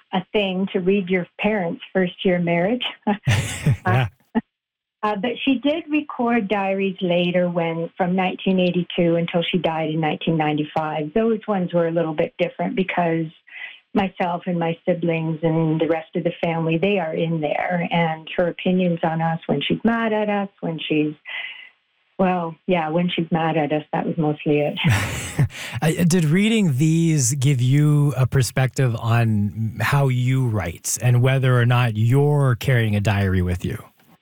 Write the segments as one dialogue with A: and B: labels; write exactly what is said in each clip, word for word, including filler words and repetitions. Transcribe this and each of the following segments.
A: a thing to read your parents' first year marriage.
B: Yeah.
A: Uh, but she did record diaries later when from nineteen eighty-two until she died in nineteen ninety-five. Those ones were a little bit different because myself and my siblings and the rest of the family, they are in there. And her opinions on us when she's mad at us, when she's, well, yeah, when she's mad at us, that was mostly it.
B: Did reading these give you a perspective on how you write and whether or not you're carrying a diary with you?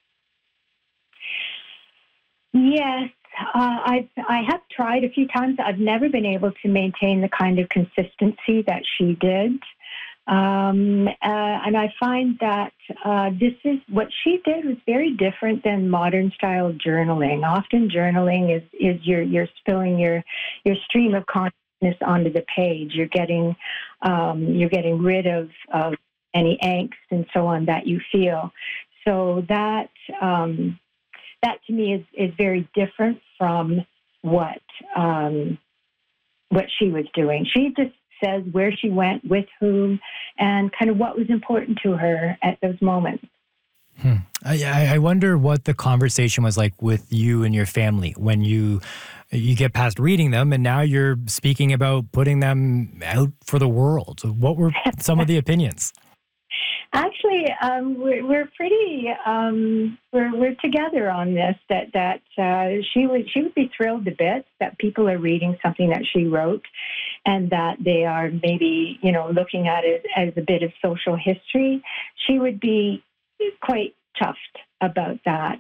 A: Yes, uh, I've, I have tried a few times. I've never been able to maintain the kind of consistency that she did. Um, uh, and I find that uh, this is what she did was very different than modern style journaling. Often journaling is, is you're, you're spilling your, your stream of consciousness onto the page. You're getting, um, you're getting rid of, of any angst and so on that you feel. So that, um, That to me is, is very different from what um, what she was doing. She just says where she went, with whom, and kind of what was important to her at those moments.
B: Hmm. I, I wonder what the conversation was like with you and your family when you you get past reading them and now you're speaking about putting them out for the world. What were some of the opinions?
A: Actually, um, we're, we're pretty um, we're we're together on this. That that uh, she would she would be thrilled to bits that people are reading something that she wrote, and that they are maybe you know looking at it as a bit of social history. She would be quite chuffed about that,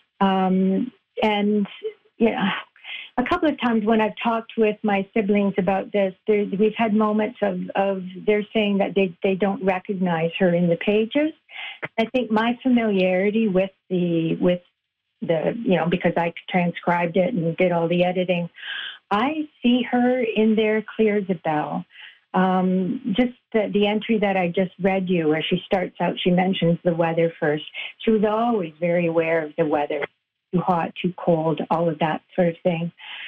A: um, and yeah. A couple of times when I've talked with my siblings about this, we've had moments of, of they're saying that they, they don't recognize her in the pages. I think my familiarity with the with the you know because I transcribed it and did all the editing, I see her in there clear as a bell. Um, just the, the entry that I just read you, where she starts out, she mentions the weather first. She was always very aware of the weather. Too hot, too cold, all of that sort of thing.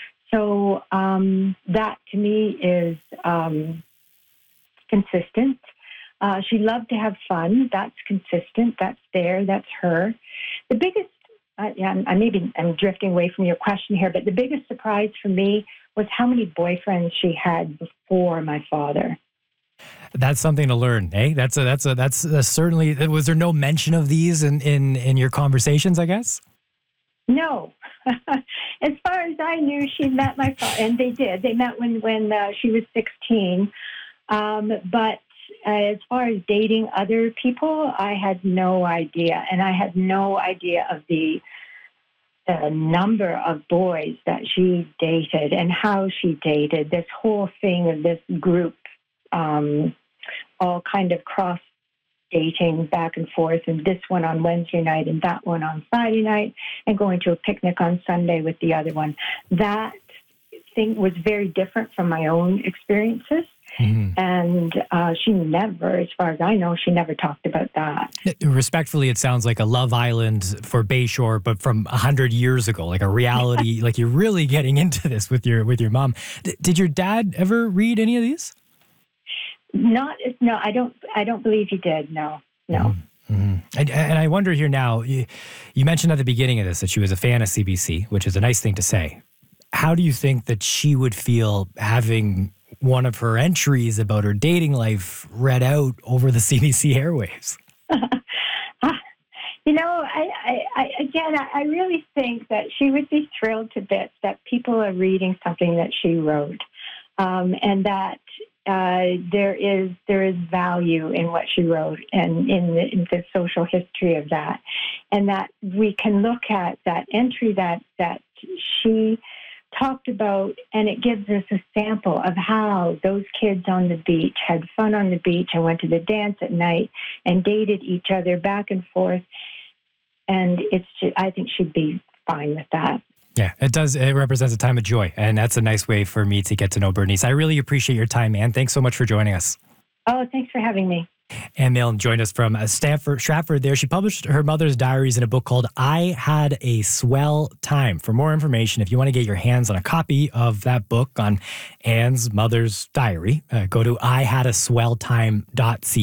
A: So um, that to me is um, consistent. Uh, she loved to have fun. That's consistent. That's there. That's her. The biggest, uh, yeah, I maybe I'm drifting away from your question here, but the biggest surprise for me was how many boyfriends she had before my father.
B: That's something to learn, eh? That's a, that's a, that's a certainly. Was there no mention of these in in, in your conversations? I guess.
A: No. As far as I knew, she met my father, and they did. They met when, when uh, she was sixteen. Um, but uh, as far as dating other people, I had no idea. And I had no idea of the, the number of boys that she dated and how she dated. This whole thing of this group um, all kind of cross dating back and forth, and this one on Wednesday night and that one on Friday night, and going to a picnic on Sunday with the other one. That thing was very different from my own experiences. Mm-hmm. And uh, she never, as far as I know, she never talked about that.
B: Respectfully, it sounds like a Love Island for Bayshore, but from a hundred years ago, like a reality, like you're really getting into this with your with your mom. D- did your dad ever read any of these?
A: Not no, I don't. I don't believe he did. No, no.
B: Mm-hmm. And, and I wonder here now. You, you mentioned at the beginning of this that she was a fan of C B C, which is a nice thing to say. How do you think that she would feel having one of her entries about her dating life read out over the C B C airwaves?
A: You know, I, I, I again, I, I really think that she would be thrilled to bits that people are reading something that she wrote, um, and that. Uh, there is there is value in what she wrote and in the, in the social history of that, and that we can look at that entry that that she talked about, and it gives us a sample of how those kids on the beach had fun on the beach and went to the dance at night and dated each other back and forth, and it's just, I think she'd be fine with that.
B: Yeah, it does. It represents a time of joy, and that's a nice way for me to get to know Bernice. I really appreciate your time, Anne. Thanks so much for joining us.
A: Oh, thanks for having me.
B: Anne Malin joined us from Stanford, Stratford there. She published her mother's diaries in a book called I Had a Swell Time. For more information, if you want to get your hands on a copy of that book on Anne's mother's diary, uh, go to I had a swell time dot c a.